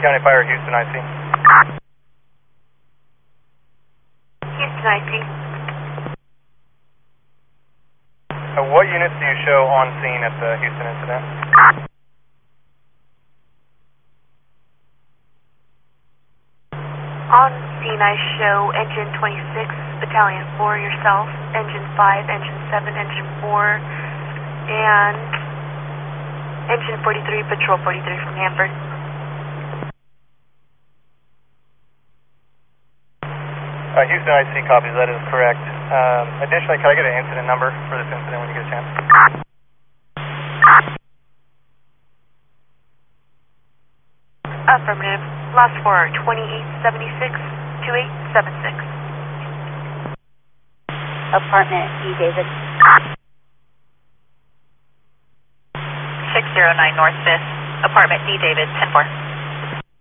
County Fire, Houston, IC. Houston, IC. What units do you show on scene at the Houston incident? On scene, I show Engine 26, Battalion 4, yourself, Engine 5, Engine 7, Engine 4, and Engine 43, Patrol 43 from Hanford. Houston IC copies, that is correct. Additionally, can I get an incident number for this incident when you get a chance? Affirmative. Last four, 2876, 2876. Apartment D, David. 609 North 5th, Apartment D, David, 10-4.